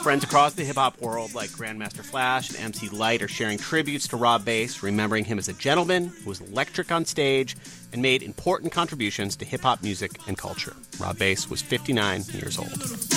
Friends across the hip-hop world like Grandmaster Flash and MC Lyte are sharing tributes to Rob Base, remembering him as a gentleman who was electric on stage and made important contributions to hip-hop music and culture. Rob Base was 59 years old.